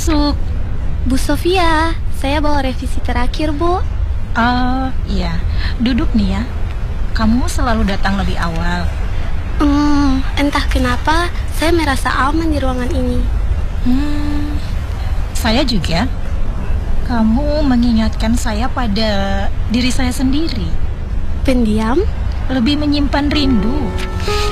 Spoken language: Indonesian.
masuk. Bu Sofia, saya bawa revisi terakhir, Bu. Oh, iya. Duduk nih ya. Kamu selalu datang lebih awal. Entah kenapa saya merasa aman di ruangan ini. Saya juga. Kamu mengingatkan saya pada diri saya sendiri. Pendiam? Lebih menyimpan rindu.